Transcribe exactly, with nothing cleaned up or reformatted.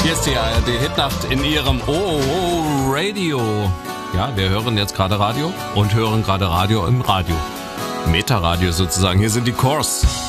Hier ist die A R D-Hitnacht in ihrem O O Radio. Ja, wir hören jetzt gerade Radio und hören gerade Radio im Radio. Meta-Radio sozusagen. Hier sind die Cores.